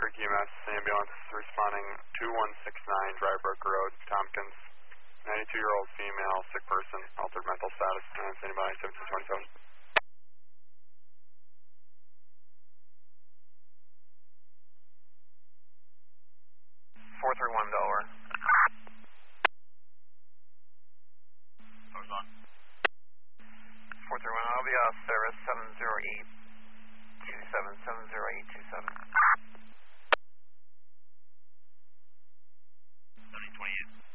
Creek EMS ambulance responding 2169 Dry Brook Road, Tompkins. 92-year-old female, sick person, altered mental status, standing by 1727. 431 Delaware. Who's on? 431, I'll be off service 70827, 70827. 1728.